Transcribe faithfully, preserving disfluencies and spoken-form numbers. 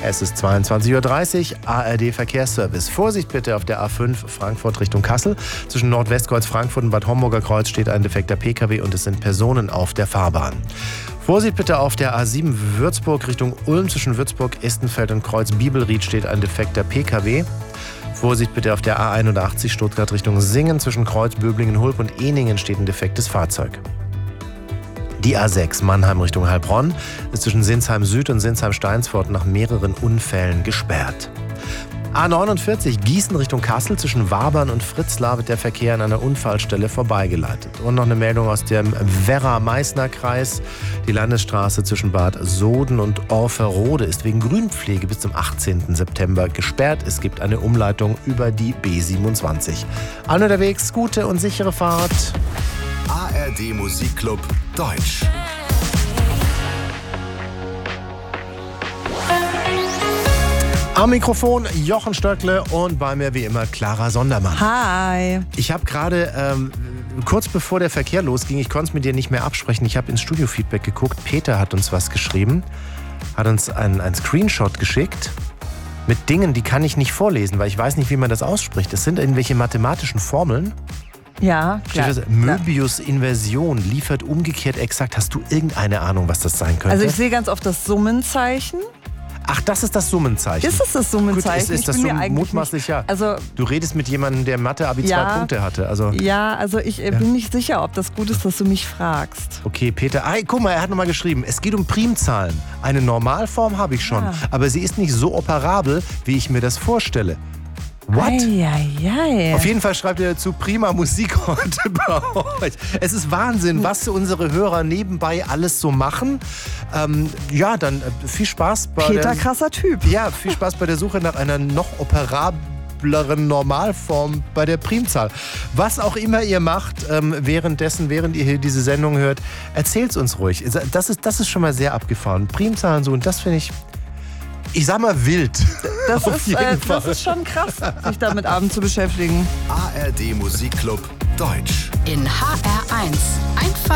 Es ist zweiundzwanzig Uhr dreißig, A R D Verkehrsservice. Vorsicht bitte auf der A fünf Frankfurt Richtung Kassel. Zwischen Nordwestkreuz Frankfurt und Bad Homburger Kreuz steht ein defekter P K W und es sind Personen auf der Fahrbahn. Vorsicht bitte auf der A sieben Würzburg Richtung Ulm. Zwischen Würzburg, Estenfeld und Kreuz Bibelried steht ein defekter P K W. Vorsicht bitte auf der A einundachtzig Stuttgart Richtung Singen. Zwischen Kreuz, Böblingen, Hulb und Ehningen steht ein defektes Fahrzeug. Die A sechs Mannheim Richtung Heilbronn ist zwischen Sinsheim Süd und Sinsheim-Steinsfort nach mehreren Unfällen gesperrt. A neunundvierzig Gießen Richtung Kassel zwischen Wabern und Fritzlar wird der Verkehr an einer Unfallstelle vorbeigeleitet. Und noch eine Meldung aus dem Werra-Meißner-Kreis. Die Landesstraße zwischen Bad Soden und Orferode ist wegen Grünpflege bis zum achtzehnten September gesperrt. Es gibt eine Umleitung über die B siebenundzwanzig. Allen unterwegs, gute und sichere Fahrt. A R D Musikclub Deutsch. Am Mikrofon Jochen Stöckle und bei mir wie immer Clara Sondermann. Hi. Ich habe gerade, ähm, kurz bevor der Verkehr losging, ich konnte es mit dir nicht mehr absprechen, ich habe ins Studio-Feedback geguckt, Peter hat uns was geschrieben, hat uns einen, einen Screenshot geschickt mit Dingen, die kann ich nicht vorlesen, weil ich weiß nicht, wie man das ausspricht. Das sind irgendwelche mathematischen Formeln. Ja, klar. Möbius-Inversion liefert umgekehrt exakt. Hast du irgendeine Ahnung, was das sein könnte? Also ich sehe ganz oft das Summenzeichen. Ach, das ist das Summenzeichen. Ist es das Summenzeichen? Gut, ist, ist das ich bin so mir eigentlich mutmaßlich, nicht, ja. Also, du redest mit jemandem, der Mathe-Abi ja, zwei Punkte hatte. Also, ja, also ich ja. bin nicht sicher, ob das gut ist, dass du mich fragst. Okay, Peter. Ah, guck mal, er hat nochmal geschrieben, es geht um Primzahlen. Eine Normalform habe ich schon, ja. aber sie ist nicht so operabel, wie ich mir das vorstelle. What? Ei, ei, ei. Auf jeden Fall schreibt ihr dazu, prima Musik heute bei euch. Es ist Wahnsinn, was unsere Hörer nebenbei alles so machen. Ähm, ja, dann äh, viel Spaß bei Peter, der, krasser Typ. Ja, viel Spaß bei der Suche nach einer noch operableren Normalform bei der Primzahl. Was auch immer ihr macht, ähm, währenddessen, während ihr hier diese Sendung hört, erzählt's uns ruhig. Das ist, das ist schon mal sehr abgefahren. Primzahlen so, und das finde ich... Ich sag mal wild. Das, ist, äh, das ist schon krass, sich damit abends zu beschäftigen. A R D Musikclub Deutsch. In H R eins. Einfach